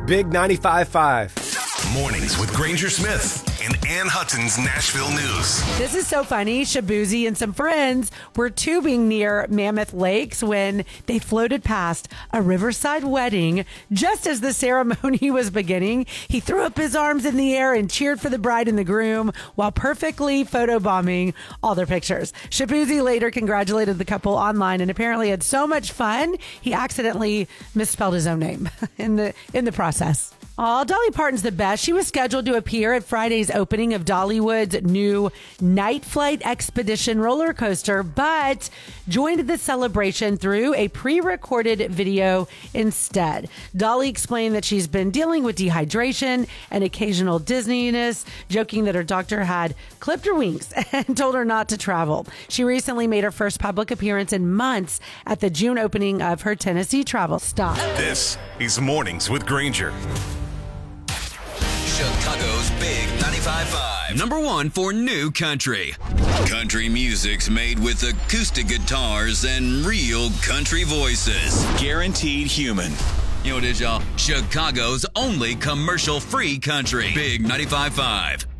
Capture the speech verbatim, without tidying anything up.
Big ninety-five point five. Mornings with Granger Smith and Ann Hutton's Nashville News. This is so funny. Shabuzi and some friends were tubing near Mammoth Lakes when they floated past a riverside wedding. Just as the ceremony was beginning, he threw up his arms in the air and cheered for the bride and the groom while perfectly photobombing all their pictures. Shabuzi later congratulated the couple online and apparently had so much fun, he accidentally misspelled his own name in the in the process. Oh, Dolly Parton's the best. She was scheduled to appear at Friday's opening of Dollywood's new Night Flight Expedition roller coaster, but joined the celebration through a pre-recorded video instead. Dolly explained that she's been dealing with dehydration and occasional dizziness, joking that her doctor had clipped her wings and told her not to travel. She recently made her first public appearance in months at the June opening of her Tennessee travel stop. This is Mornings with Granger. Chicago's Big ninety-five point five. Number one for new country. Country music's made with acoustic guitars and real country voices. Guaranteed human. You know what it is, y'all? Chicago's only commercial-free country. Big ninety-five point five.